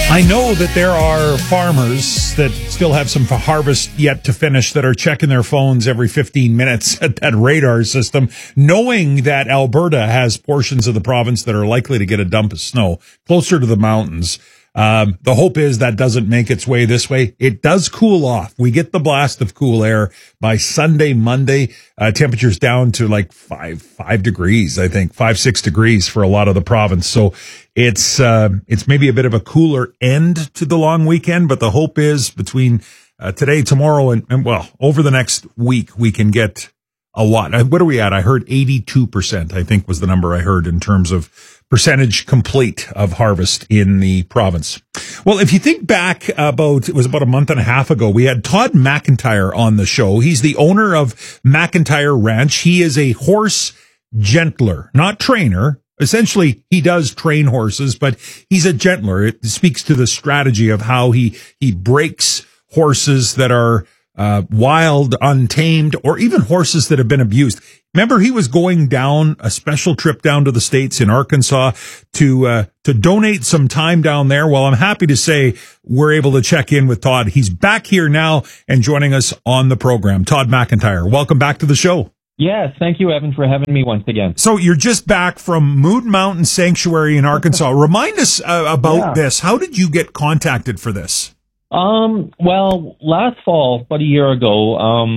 I know that there are farmers that still have some harvest yet to finish that are checking their phones every 15 minutes at that radar system, knowing that Alberta has portions of the province that are likely to get a dump of snow closer to the mountains. The hope is that doesn't make its way this way. It does cool off. We get the blast of cool air by Sunday, Monday. Temperatures down to like 5 degrees, I think 5-6 degrees for a lot of the province. So it's maybe a bit of a cooler end to the long weekend, but the hope is between today, tomorrow, and well, over the next week, we can get a lot. What are we at? I heard 82%, I think was the number I heard in terms of percentage complete of harvest in the province. Well, if you think back it was about a month and a half ago, we had Todd McIntyre on the show. He's the owner of McIntyre Ranch. He is a horse gentler, not trainer. Essentially, he does train horses, but he's a gentler. It speaks to the strategy of how he breaks horses that are wild, untamed, or even horses that have been abused. Remember, he was going down a special trip down to the States in Arkansas to donate some time down there. Well, I'm happy to say we're able to check in with Todd. He's back here now and joining us on the program. Todd McIntyre, welcome back to the show. Yes, thank you, Evan, for having me once again. So you're just back from Moon Mountain Sanctuary in Arkansas. Remind us about this. How did you get contacted for this? Well, last fall, about a year ago,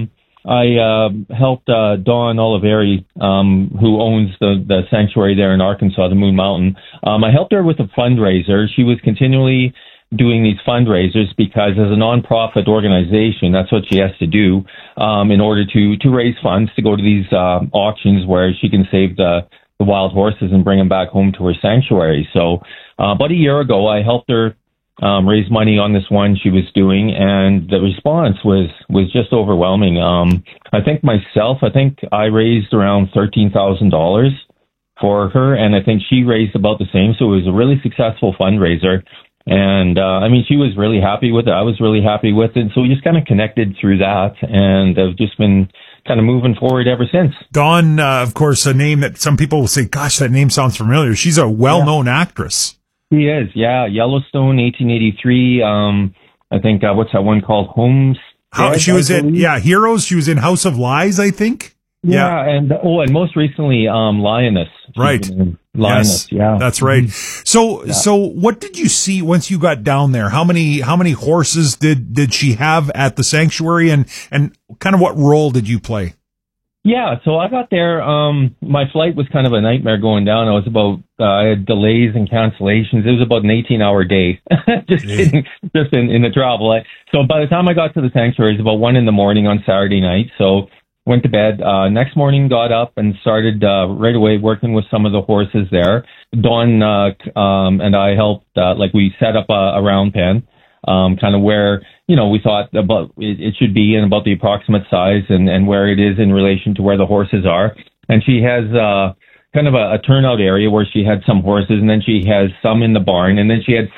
I helped Dawn Oliveri, who owns the sanctuary there in Arkansas, the Moon Mountain. I helped her with a fundraiser. She was continually doing these fundraisers because as a nonprofit organization, that's what she has to do in order to raise funds to go to these auctions where she can save the wild horses and bring them back home to her sanctuary. So about a year ago, I helped her raise money on this one she was doing, and the response was just overwhelming. I think I raised around $13,000 for her, and I think she raised about the same. So it was a really successful fundraiser. And she was really happy with it. I was really happy with it. So we just kind of connected through that, and I've just been kind of moving forward ever since. Dawn, of course, a name that some people will say, gosh, that name sounds familiar. She's a well-known actress. She is, yeah. Yellowstone, 1883. I think, what's that one called? Homes. She was in, Heroes. She was in House of Lies, I think. Yeah. And most recently, Lioness. Right. Lioness, yes, yeah. That's right. So what did you see once you got down there? How many horses did she have at the sanctuary, and kind of what role did you play? Yeah, so I got there. My flight was kind of a nightmare going down. I had delays and cancellations. It was about an 18-hour day, just in the travel. So by the time I got to the sanctuary, it was about 1 a.m. on Saturday night. So went to bed. Next morning, got up and started right away working with some of the horses there. Dawn and I helped. We set up a round pen, kind of where we thought about it should be, and about the approximate size and where it is in relation to where the horses are. And she has kind of a turnout area where she had some horses, and then she has some in the barn, and then she had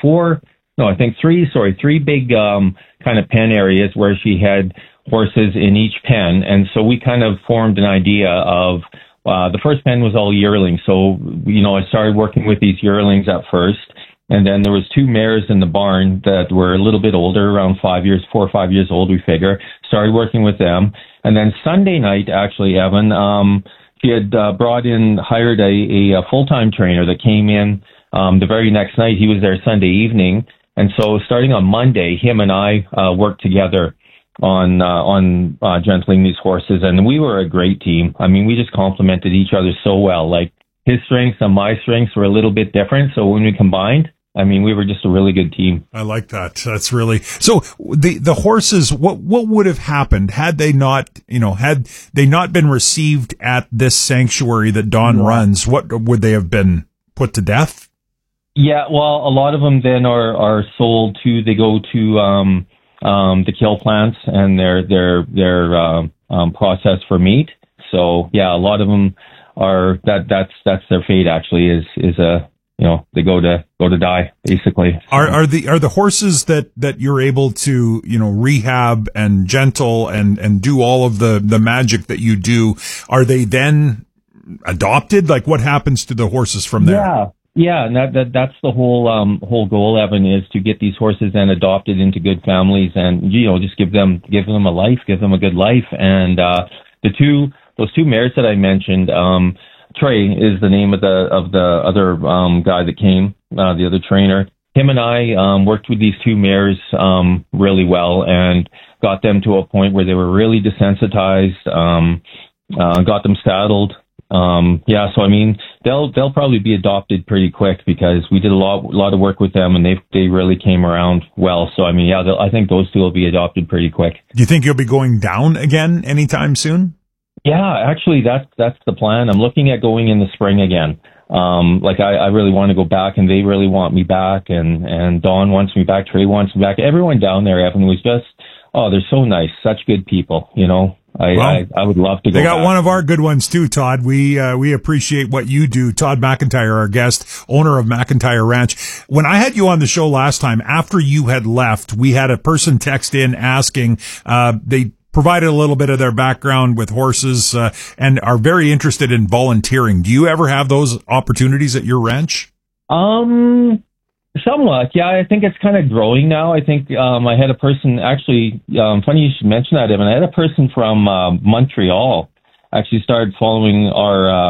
three big kind of pen areas where she had horses in each pen. And so we kind of formed an idea of the first pen was all yearlings. So I started working with these yearlings at first. And then there was 2 mares in the barn that were a little bit older, around 4 or 5 years old, we figure. Started working with them. And then Sunday night, actually, Evan, she had hired a full-time trainer that came in the very next night. He was there Sunday evening. And so starting on Monday, him and I worked together on gentling these horses. And we were a great team. We just complemented each other so well. Like, his strengths and my strengths were a little bit different. So when we combined, we were just a really good team. I like that. That's really, so the horses, what would have happened had they not been received at this sanctuary that Dawn runs? What would they have been put to death? Yeah. Well, a lot of them then are sold they go to, the kill plants, and they're processed for meat. So yeah, a lot of them are that's their fate, actually, is they go to die, basically. Are the horses that you're able to rehab and gentle and do all of the magic that you do, are they then adopted? Like, what happens to the horses from there? Yeah. Yeah, and that's the whole goal, Evan, is to get these horses then adopted into good families, and just give them a life, give them a good life. And those two mares that I mentioned, Trey is the name of the other guy that came, the other trainer. Him and I worked with these two mares really well and got them to a point where they were really desensitized. Got them saddled. So I mean, they'll probably be adopted pretty quick because we did a lot of work with them, and they really came around well. So I mean, I think those two will be adopted pretty quick. Do you think you'll be going down again anytime soon? Yeah, actually, that's the plan. I'm looking at going in the spring again. I really want to go back, and they really want me back, and Dawn wants me back, Trey wants me back. Everyone down there, Evan, was just, they're so nice, such good people, I would love to go. They got back. one of our good ones too, Todd. We appreciate what you do. Todd McIntyre, our guest, owner of McIntyre Ranch. When I had you on the show last time, after you had left, we had a person text in asking, they provided a little bit of their background with horses, and are very interested in volunteering. Do you ever have those opportunities at your ranch? Somewhat, yeah. I think it's kind of growing now. I think I had a person actually. Funny you should mention that, Evan. I had a person from Montreal actually started following our